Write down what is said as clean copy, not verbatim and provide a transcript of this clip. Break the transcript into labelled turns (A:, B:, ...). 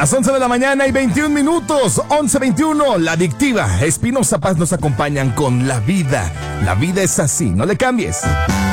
A: Las 11 de la mañana y 21 minutos, 11:21, La Adictiva, Espinosa Paz nos acompañan con La Vida. La vida es así, no le cambies.